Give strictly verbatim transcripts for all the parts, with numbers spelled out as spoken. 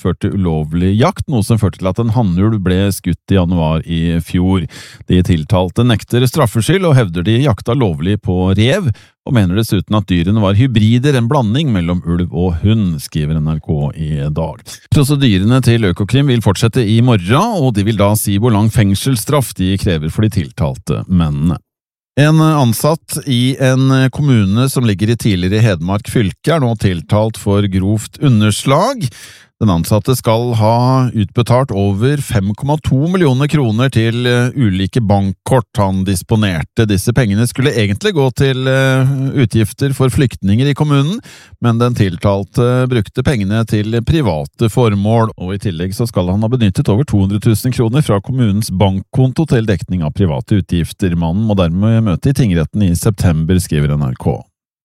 utførte ulovlig jakt, noe som førte til at en hannulv ble skutt i januar i fjor. De tiltalte nekter straffskyld og hevder de jakta lovlig på rev, og mener dessuten at dyrene var hybrider, en blanding mellom ulv og hund, skriver N R K i dag. Prosedyrene til Økokrim vil fortsette i morgen, og de vil da si hvor lang fengselsstraff de krever for de tiltalte mennene. En ansatt i en kommune som ligger i tidligere Hedmark fylke er nå tiltalt for grovt underslag. Den ansatte skal ha utbetalt over fem komma to millioner kroner til ulike bankkort han disponerte. Disse pengene skulle egentlig gå til utgifter for flyktninger i kommunen, men den tiltalte brukte pengene til private formål, og i tillegg så skal han ha benyttet over to hundre tusen kroner fra kommunens bankkonto til dekning av private utgifter. Mannen må dermed møte i tingretten i september, skriver N R K.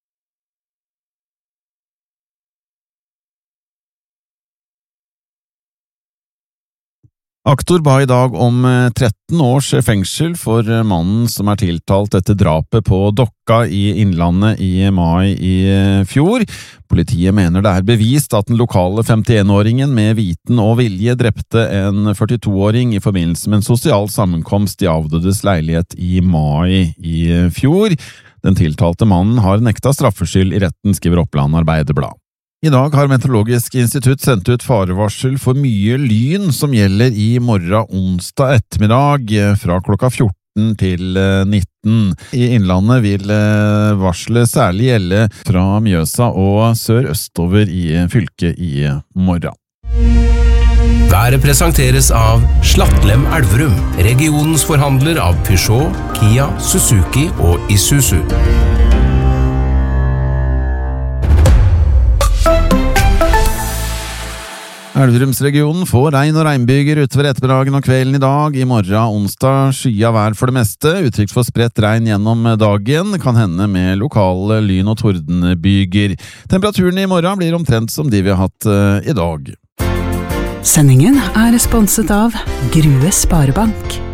Aktor ba i dag om tretten års fengsel for mannen som er tiltalt etter drapet på Dokka i Innlandet i mai i fjor. Politiet mener det er bevist at den lokale femtien-åringen med viten og vilje drepte en førtito-åring i forbindelse med en sosial sammenkomst i avdødes leilighet i mai i fjor. Den tiltalte mannen har nekta straffskyld i retten, skriver Oppland Arbeiderblad. I dag har Meteorologisk institutt sendt ut farevarsel for mye lyn som gjelder i morgen onsdag ettermiddag fra klokka fjorten til nitten. I Innlandet vil varselet særlig gjelde fra Mjøsa og sør-østover i fylket i morgen. Været presenteres av Slattlem Elverum, regionens forhandler av Peugeot, Kia, Suzuki og Isuzu. Elverumsregionen får regn og regnbyger utover ettermiddagen og kvelden i dag. I morgen onsdag skya vær for det meste, utrygt for spredt regn gjennom dagen, kan hende med lokale lyn- og tordenbyger. Temperaturen i morgen blir omtrent som de vi har hatt uh, i dag. Sendingen er sponset av Grue Sparebank.